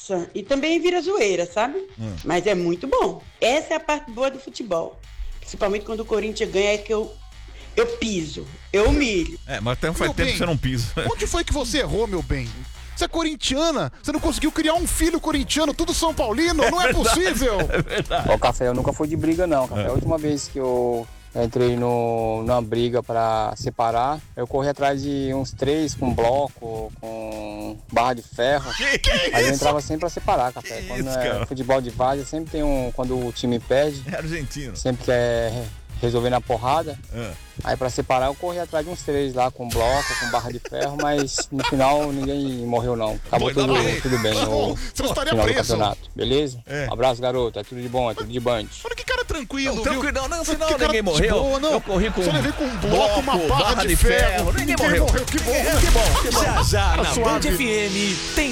Nossa, e também vira zoeira, sabe? Mas é muito bom. Essa é a parte boa do futebol. Principalmente quando o Corinthians ganha, é que eu piso, eu humilho. Mas até faz tempo que você não pisa. Onde foi que você errou, meu bem? Você é corintiana, você não conseguiu criar um filho corintiano, tudo São Paulino, não é possível! É verdade. Ó, Café, eu nunca fui de briga não, Café. A última vez que eu entrei numa briga pra separar, eu corri atrás de uns 3 com bloco, com barra de ferro. Mas eu entrava sempre pra separar, Café. Quando é futebol de várzea, sempre tem quando o time perde. É argentino. Sempre quer resolver na porrada. Aí pra separar eu corri atrás de uns 3 lá com bloco, com barra de ferro, mas no final ninguém morreu não. Acabou tudo bem no final do campeonato, beleza? Um abraço, garoto, é tudo de bom, é tudo de band. Olha que cara tranquilo, viu? Não, senão Que ninguém morreu. Boa, não. Eu corri com Só levei com um bloco, uma barra de ferro. Ninguém morreu. Que bom, que bom. Já na Band FM tem